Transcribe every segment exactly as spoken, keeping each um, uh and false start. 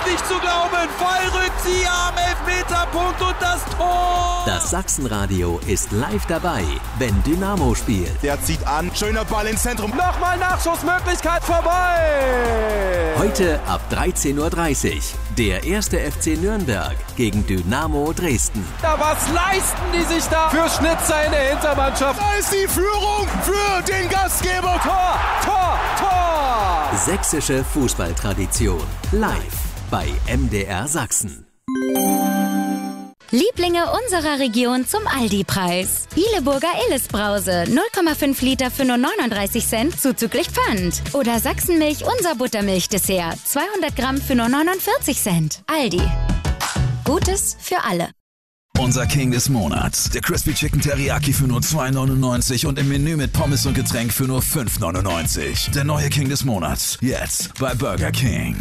nicht zu glauben. Fallrückzieher am Elfmeterpunkt und das Tor. Das Sachsenradio ist live dabei, wenn Dynamo spielt. Der zieht an, schöner Ball ins Zentrum. Nochmal Nachschussmöglichkeit vorbei. Heute ab dreizehn Uhr dreißig. Der erste F C Nürnberg gegen Dynamo Dresden. Ja, was leisten die sich da für Schnitzer in der Hintermannschaft? Da ist die Führung für den Gastgeber. Tor, Tor, Tor. Sächsische Fußballtradition. Live bei M D R Sachsen. Lieblinge unserer Region zum Aldi-Preis. Bieleburger Illes-Brause, null Komma fünf Liter für nur neununddreißig Cent, zuzüglich Pfand. Oder Sachsenmilch, unser Buttermilch-Dessert, zweihundert Gramm für nur neunundvierzig Cent. Aldi. Gutes für alle. Unser King des Monats. Der Crispy Chicken Teriyaki für nur zwei neunundneunzig und im Menü mit Pommes und Getränk für nur fünf neunundneunzig. Der neue King des Monats. Jetzt bei Burger King.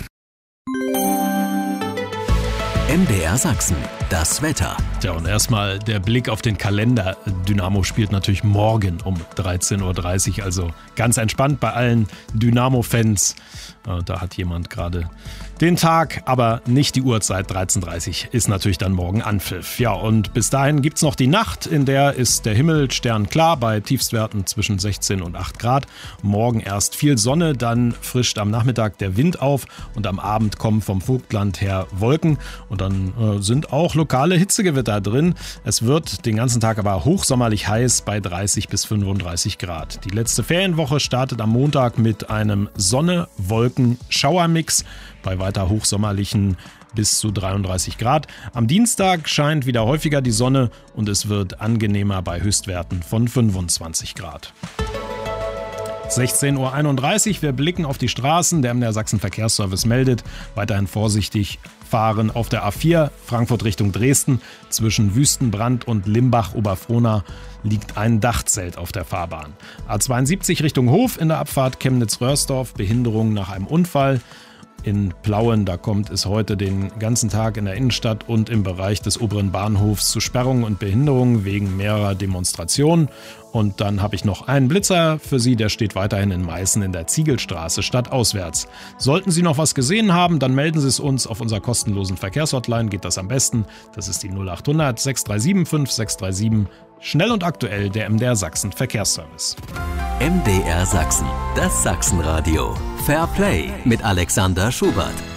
M D R Sachsen, das Wetter. Tja, und erstmal der Blick auf den Kalender. Dynamo spielt natürlich morgen um dreizehn Uhr dreißig, also ganz entspannt bei allen Dynamo-Fans. Da hat jemand gerade den Tag, aber nicht die Uhrzeit. dreizehn Uhr dreißig ist natürlich dann morgen Anpfiff. Ja, und bis dahin gibt's noch die Nacht, in der ist der Himmel sternklar bei Tiefstwerten zwischen sechzehn und acht Grad. Morgen erst viel Sonne, dann frischt am Nachmittag der Wind auf und am Abend kommen vom Vogtland her Wolken und dann äh, sind auch lokale Hitzegewitter drin. Es wird den ganzen Tag aber hochsommerlich heiß bei dreißig bis fünfunddreißig Grad. Die letzte Ferienwoche startet am Montag mit einem Sonne-Wolken-Schauermix bei weiter hochsommerlichen bis zu dreiunddreißig Grad. Am Dienstag scheint wieder häufiger die Sonne und es wird angenehmer bei Höchstwerten von fünfundzwanzig Grad. sechzehn Uhr einunddreißig, wir blicken auf die Straßen. Der M D R Sachsen Verkehrsservice meldet, weiterhin vorsichtig fahren auf der A vier Frankfurt Richtung Dresden. Zwischen Wüstenbrand und Limbach-Oberfrohna liegt ein Dachzelt auf der Fahrbahn. A zweiundsiebzig Richtung Hof in der Abfahrt Chemnitz-Röhrsdorf, Behinderung nach einem Unfall. In Plauen, da kommt es heute den ganzen Tag in der Innenstadt und im Bereich des oberen Bahnhofs zu Sperrungen und Behinderungen wegen mehrerer Demonstrationen. Und dann habe ich noch einen Blitzer für Sie, der steht weiterhin in Meißen in der Ziegelstraße stadtauswärts. Sollten Sie noch was gesehen haben, dann melden Sie es uns auf unserer kostenlosen Verkehrshotline, geht das am besten. Das ist die null acht hundert sechs drei sieben fünf sechs drei sieben. Schnell und aktuell der M D R Sachsen Verkehrsservice. M D R Sachsen, das Sachsenradio. Fair Play mit Alexander Schubert.